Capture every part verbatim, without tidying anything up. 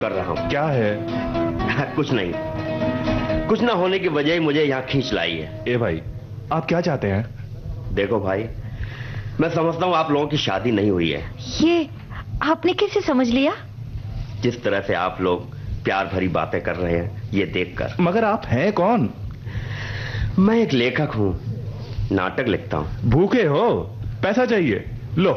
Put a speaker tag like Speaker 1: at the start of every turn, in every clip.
Speaker 1: कर रहा हूँ।
Speaker 2: क्या है?
Speaker 1: कुछ नहीं, कुछ ना होने की वजह ही मुझे यहाँ खींच लाई है।
Speaker 2: ए भाई, आप क्या चाहते हैं?
Speaker 1: देखो भाई, मैं समझता हूँ आप लोगों की शादी नहीं हुई है।
Speaker 3: ये आपने कैसे समझ लिया?
Speaker 1: जिस तरह से आप लोग प्यार भरी बातें कर रहे हैं ये देखकर।
Speaker 2: मगर आप हैं कौन?
Speaker 1: मैं एक लेखक हूँ, नाटक लिखता हूँ।
Speaker 2: भूखे हो? पैसा चाहिए, लो।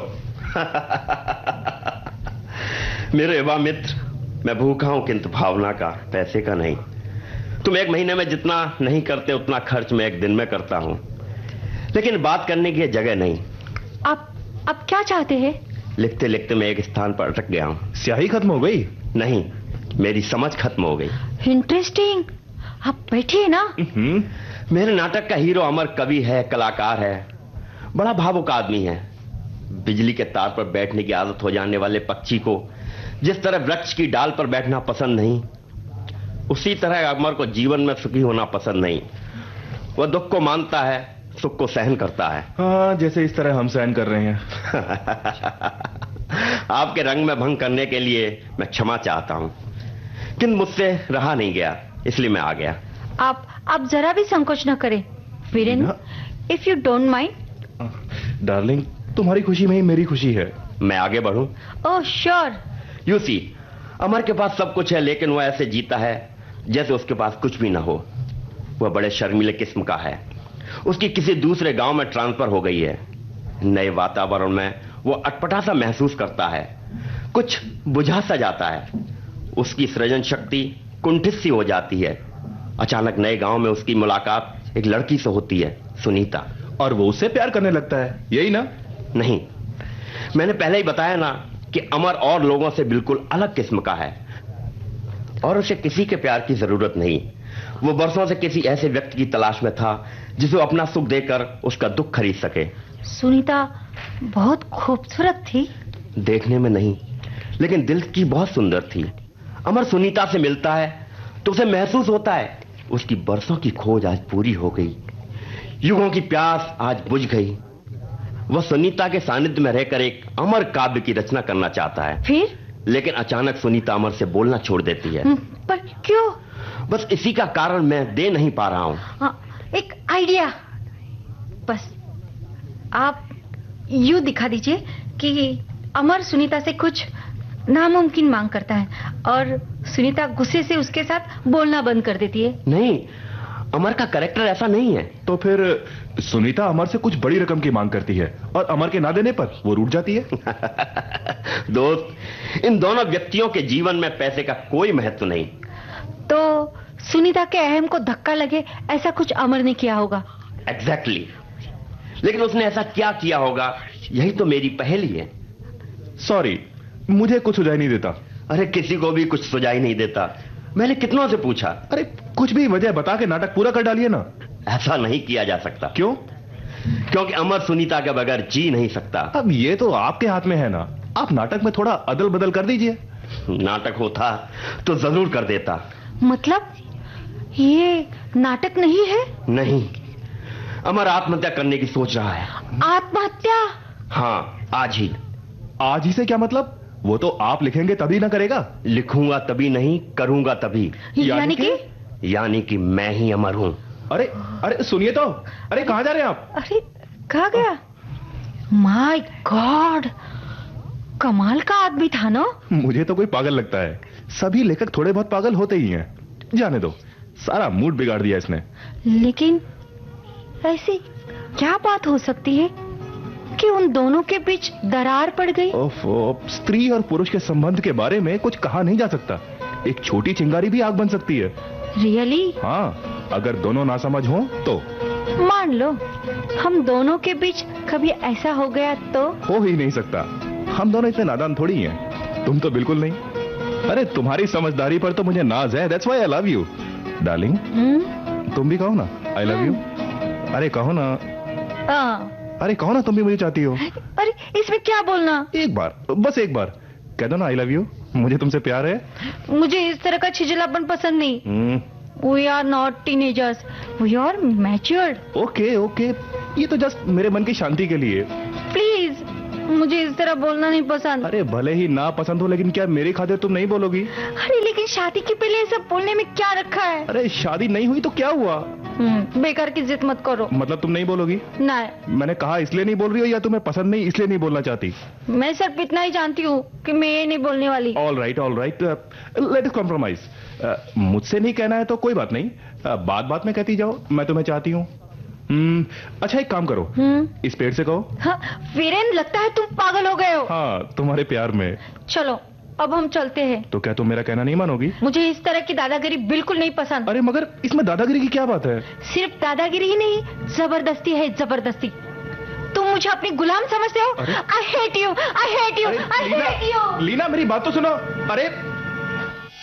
Speaker 1: मेरे युवा मित्र, मैं भूखा हूं किंतु भावना का, पैसे का नहीं। तुम एक महीने में जितना नहीं करते उतना खर्च मैं एक दिन में करता हूं, लेकिन बात करने की जगह नहीं।
Speaker 3: आप आप क्या चाहते हैं?
Speaker 1: लिखते लिखते मैं एक स्थान पर अटक गया हूं।
Speaker 2: स्याही खत्म हो गई?
Speaker 1: नहीं, मेरी समझ खत्म हो गई।
Speaker 3: इंटरेस्टिंग, आप बैठिए ना।
Speaker 1: मेरे नाटक का हीरो अमर कवि है, कलाकार है, बड़ा भावुक आदमी है। बिजली के तार पर बैठने की आदत हो जाने वाले पक्षी को जिस तरह वृक्ष की डाल पर बैठना पसंद नहीं, उसी तरह अमर को जीवन में सुखी होना पसंद नहीं। वह दुख को मानता है, सुख को सहन करता है।
Speaker 2: हाँ, जैसे इस तरह हम सहन कर रहे हैं।
Speaker 1: आपके रंग में भंग करने के लिए मैं क्षमा चाहता हूं, किंतु मुझसे रहा नहीं गया, इसलिए मैं आ गया।
Speaker 3: आप आप जरा भी संकोच न करें Virendra, if you don't mind.
Speaker 2: Darling, तुम्हारी खुशी में ही मेरी खुशी है।
Speaker 1: मैं आगे बढ़ूं?
Speaker 3: Oh sure.
Speaker 1: यू सी, अमर के पास सब कुछ है, लेकिन वह ऐसे जीता है जैसे उसके पास कुछ भी ना हो। वह बड़े शर्मीले किस्म का है। उसकी किसी दूसरे गांव में ट्रांसफर हो गई है। नए वातावरण में वो अटपटा सा महसूस करता है, कुछ बुझा सा जाता है। उसकी सृजन शक्ति कुंठित सी हो जाती है। अचानक नए गांव में उसकी मुलाकात एक लड़की से होती है, सुनीता,
Speaker 2: और वो उससे प्यार करने लगता है, यही ना?
Speaker 1: नहीं, मैंने पहले ही बताया ना कि अमर और लोगों से बिल्कुल अलग किस्म का है और उसे किसी के प्यार की जरूरत नहीं। वो बरसों से किसी ऐसे व्यक्ति की तलाश में था जिसे अपना सुख देकर उसका दुख खरीद सके।
Speaker 3: सुनीता बहुत खूबसूरत थी।
Speaker 1: देखने में नहीं, लेकिन दिल की बहुत सुंदर थी। अमर सुनीता से मिलता है तो उसे महसूस होता है उसकी बरसों की खोज आज पूरी हो गई, युगों की प्यास आज बुझ गई। वह सुनीता के सानिध्य में रहकर एक अमर काव्य की रचना करना चाहता है।
Speaker 3: फिर?
Speaker 1: लेकिन अचानक सुनीता अमर से बोलना छोड़ देती है।
Speaker 3: पर क्यों?
Speaker 1: बस इसी का कारण मैं दे नहीं पा रहा हूं।
Speaker 3: एक आइडिया, बस आप यूं दिखा दीजिए कि अमर सुनीता से कुछ नामुमकिन मांग करता है और सुनीता गुस्से से उसके साथ बोलना बंद कर देती है।
Speaker 1: नहीं, अमर का कैरेक्टर ऐसा नहीं है।
Speaker 2: तो फिर सुनीता अमर से कुछ बड़ी रकम की मांग करती है और अमर के ना देने पर वो रूठ जाती है।
Speaker 1: दोस्त, इन दोनों व्यक्तियों के जीवन में पैसे का कोई महत्व नहीं।
Speaker 3: तो सुनीता के अहम को धक्का लगे ऐसा कुछ अमर ने किया होगा।
Speaker 1: Exactly exactly. लेकिन उसने ऐसा क्या किया होगा, यही तो मेरी पहेली है।
Speaker 2: सॉरी, मुझे कुछ सुझाई नहीं देता।
Speaker 1: अरे किसी को भी कुछ सुझाई नहीं देता। मैंने कितनों से पूछा।
Speaker 2: अरे कुछ भी वजह बता के नाटक पूरा कर डालिए ना।
Speaker 1: ऐसा नहीं किया जा सकता।
Speaker 2: क्यों?
Speaker 1: क्योंकि अमर सुनीता के बगैर जी नहीं सकता।
Speaker 2: अब ये तो आपके हाथ में है ना, आप नाटक में थोड़ा अदल बदल कर दीजिए।
Speaker 1: नाटक होता तो जरूर कर देता।
Speaker 3: मतलब ये नाटक नहीं है?
Speaker 1: नहीं, अमर आत्महत्या करने की सोच रहा है।
Speaker 3: आत्महत्या?
Speaker 1: हाँ, आज ही।
Speaker 2: आज ही से क्या मतलब? वो तो आप लिखेंगे तभी ना करेगा।
Speaker 1: लिखूंगा तभी नहीं, करूंगा तभी।
Speaker 3: यानी कि?
Speaker 1: यानी कि मैं ही अमर हूं।
Speaker 2: अरे अरे सुनिए तो। अरे कहां जा रहे हैं आप?
Speaker 3: अरे कहां गया? माय गॉड, कमाल का आदमी था ना।
Speaker 2: मुझे तो कोई पागल लगता है। सभी लेखक थोड़े बहुत पागल होते ही हैं। जाने दो, सारा मूड बिगाड़ दिया इसने।
Speaker 3: लेकिन ऐसी क्या बात हो सकती है कि उन दोनों के बीच दरार पड़ गई?
Speaker 2: ओफो, स्त्री और पुरुष के संबंध के बारे में कुछ कहा नहीं जा सकता। एक छोटी चिंगारी भी आग बन सकती है।
Speaker 3: रियली?
Speaker 2: हाँ, अगर दोनों नासमझ हो तो।
Speaker 3: मान लो हम दोनों के बीच कभी ऐसा हो गया तो?
Speaker 2: हो ही नहीं सकता, हम दोनों इतने नादान थोड़ी हैं। तुम तो बिल्कुल नहीं। अरे तुम्हारी समझदारी पर तो मुझे नाज है। That's why I love you darling. तुम भी कहो ना आई लव यू। अरे कहो ना।
Speaker 3: हाँ।
Speaker 2: अरे कहो ना तुम भी मुझे चाहती हो।
Speaker 3: अरे इसमें क्या बोलना?
Speaker 2: एक बार, बस एक बार कह दो ना आई लव यू। मुझे तुमसे प्यार है।
Speaker 3: मुझे इस तरह का छिजलापन पसंद नहीं। We are not teenagers, we are matured.
Speaker 2: Okay okay, ये तो जस्ट मेरे मन की शांति के लिए।
Speaker 3: प्लीज मुझे इस तरह बोलना नहीं पसंद।
Speaker 2: अरे भले ही ना पसंद हो, लेकिन क्या मेरी खातिर तुम नहीं बोलोगी?
Speaker 3: अरे लेकिन शादी के पहले ये सब बोलने में क्या रखा है?
Speaker 2: अरे शादी नहीं हुई तो क्या हुआ?
Speaker 3: हम्म, बेकार की जिद मत करो।
Speaker 2: मतलब तुम नहीं बोलोगी?
Speaker 3: नहीं।
Speaker 2: मैंने कहा इसलिए नहीं बोल रही हो या तुम्हें पसंद नहीं इसलिए नहीं बोलना चाहती?
Speaker 3: मैं सिर्फ इतना ही जानती हूँ कि मैं ये नहीं बोलने वाली।
Speaker 2: All right all right, let us compromise. मुझसे नहीं कहना है तो कोई बात नहीं, uh, बात बात में कहती जाओ मैं तुम्हें चाहती हूँ। हम्म, अच्छा एक काम करो,
Speaker 3: हम्म,
Speaker 2: इस पेड़ से कहो।
Speaker 3: हाँ, वीरेन लगता है तुम पागल हो गए हो।
Speaker 2: हाँ, तुम्हारे प्यार में।
Speaker 3: चलो अब हम चलते हैं।
Speaker 2: तो क्या तुम मेरा कहना नहीं मानोगी?
Speaker 3: मुझे इस तरह की दादागिरी बिल्कुल नहीं पसंद।
Speaker 2: अरे मगर इसमें दादागिरी की क्या बात है?
Speaker 3: सिर्फ दादागिरी ही नहीं, जबरदस्ती है, जबरदस्ती। तुम मुझे अपनी गुलाम समझते हो? I hate you, I hate you, I hate you.
Speaker 2: Leena मेरी बात तो सुनो। अरे